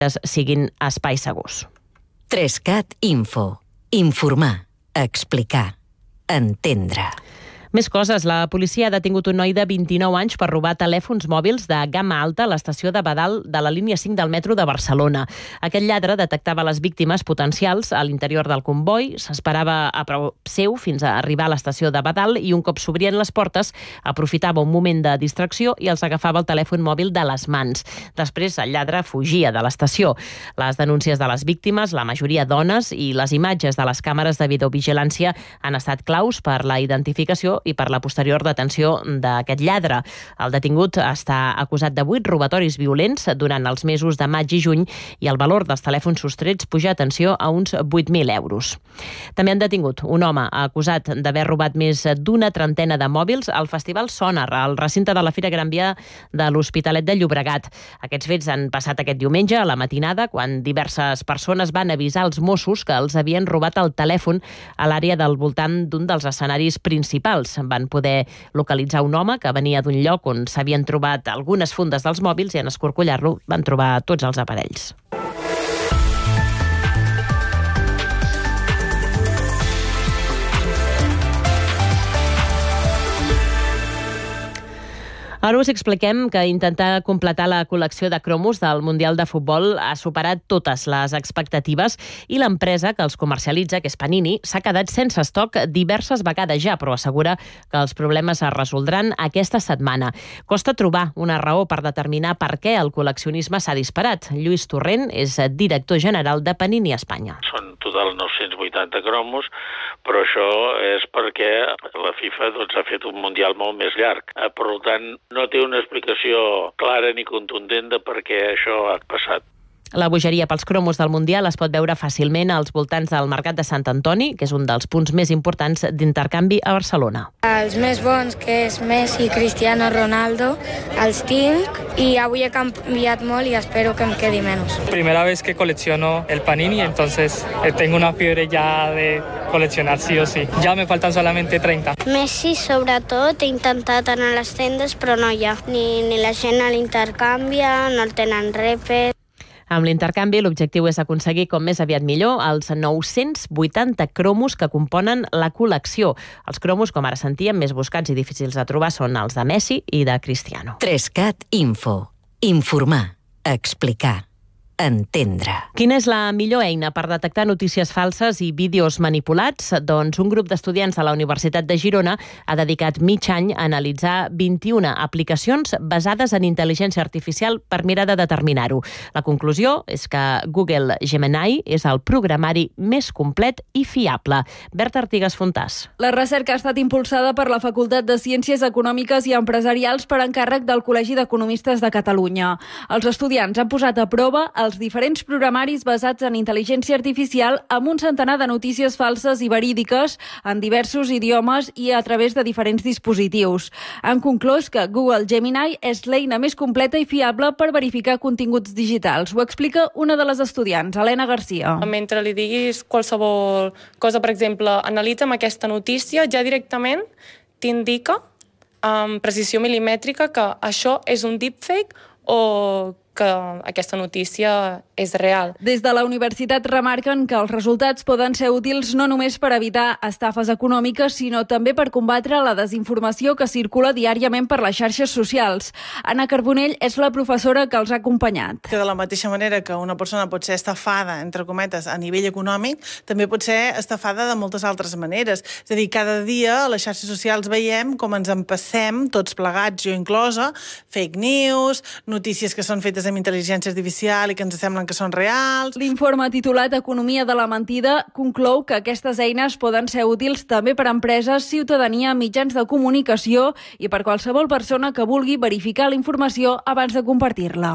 siguin espais segurs. 3CAT Info. Informar, explicar, entendre. Més coses. La policia ha detingut un noi de 29 anys per robar telèfons mòbils de gamma alta a l'estació de Badal de la línia 5 del metro de Barcelona. Aquest lladre detectava les víctimes potencials a l'interior del comboi, s'esperava a prop seu fins a arribar a l'estació de Badal i un cop s'obrien les portes aprofitava un moment de distracció i els agafava el telèfon mòbil de les mans. Després el lladre fugia de l'estació. Les denúncies de les víctimes, la majoria dones, i les imatges de les càmeres de videovigilància han estat claus per la identificació i per la posterior detenció d'aquest lladre. El detingut està acusat de 8 robatoris violents durant els mesos de maig i juny i el valor dels telèfons sostrets puja, atenció, a uns 8.000 euros. També han detingut un home acusat d'haver robat més d'una trentena de mòbils al Festival Sonar, al recinte de la Fira Gran Via de l'Hospitalet de Llobregat. Aquests fets han passat aquest diumenge a la matinada, quan diverses persones van avisar els Mossos que els havien robat el telèfon a l'àrea del voltant d'un dels escenaris principals. Van poder localitzar un home que venia d'un lloc on s'havien trobat algunes fundes dels mòbils i en escorcollar-lo van trobar tots els aparells. Ara us expliquem que intentar completar la col·lecció de cromos del Mundial de Futbol ha superat totes les expectatives i l'empresa que els comercialitza, que és Panini, s'ha quedat sense estoc diverses vegades ja, però assegura que els problemes es resoldran aquesta setmana. Costa trobar una raó per determinar per què el col·leccionisme s'ha disparat. Lluís Torrent és director general de Panini Espanya. Són total 980 cromos, però això és perquè la FIFA ha fet un Mundial molt més llarg. Per tant, no té una explicació clara ni contundent de per què això ha passat. La bogeria pels cromos del Mundial es pot veure fàcilment als voltants del Mercat de Sant Antoni, que és un dels punts més importants d'intercanvi a Barcelona. Els més bons, que és Messi i Cristiano Ronaldo, els tinc i avui he canviat molt y espero que em quedi menos. Primera vez que colecciono el Panini, entonces tengo una fiebre ya de coleccionar sí o sí. Ya me faltan solamente 30. Messi, sobretot, he intentat anar a les tendes, però no hi ha. Ni la gent l'intercanvia, no el tenen repes. Amb l'intercanvi, l'objectiu és aconseguir com més aviat millor els 980 cromos que componen la col·lecció. Els cromos, com ara sentíem, més buscats i difícils de trobar són els de Messi i de Cristiano. 3CAT Info. Informar, explicar, entendre. Quina és la millor eina per detectar notícies falses i vídeos manipulats? Doncs un grup d'estudiants a la Universitat de Girona ha dedicat mig any a analitzar 21 aplicacions basades en intel·ligència artificial per mirar de determinar-ho. La conclusió és que Google Gemini és el programari més complet i fiable. Berta Artigas Fontàs. La recerca ha estat impulsada per la Facultat de Ciències Econòmiques i Empresarials per encàrrec del Col·legi d'Economistes de Catalunya. Els estudiants han posat a prova els diferents programaris basats en intel·ligència artificial amb un centenar de notícies falses i verídiques en diversos idiomes i a través de diferents dispositius. Han conclòs que Google Gemini és l'eina més completa i fiable per verificar continguts digitals. Ho explica una de les estudiants, Helena Garcia. Mentre li diguis qualsevol cosa, per exemple, analitza'm aquesta notícia, ja directament t'indica amb precisió milimètrica que això és un deepfake o que aquesta notícia és real. Des de la universitat remarquen que els resultats poden ser útils no només per evitar estafes econòmiques, sinó també per combatre la desinformació que circula diàriament per les xarxes socials. Anna Carbonell és la professora que els ha acompanyat. Que de la mateixa manera que una persona pot ser estafada, entre cometes, a nivell econòmic, també pot ser estafada de moltes altres maneres. És a dir, cada dia a les xarxes socials veiem com ens empassem, tots plegats, jo inclosa, fake news, notícies que són fetes amb intel·ligència artificial i que ens semblen que són reals. L'informe titulat Economia de la mentida conclou que aquestes eines poden ser útils també per a empreses, ciutadania, mitjans de comunicació i per qualsevol persona que vulgui verificar la informació abans de compartir-la.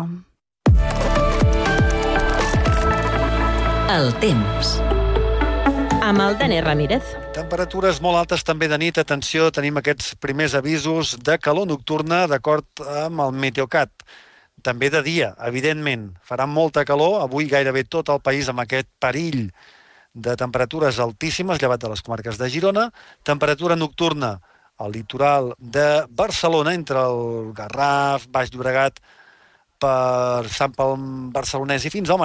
El temps. Amb el Dani Ramírez. Temperatures molt altes també de nit. Atenció, tenim aquests primers avisos de calor nocturna d'acord amb el Meteocat. També de dia, evidentment. Farà molta calor, avui gairebé tot el país amb aquest perill de temperatures altíssimes, llevat de les comarques de Girona. Temperatura nocturna al litoral de Barcelona, entre el Garraf, Baix Llobregat, per Sant Pol Barcelonès i fins al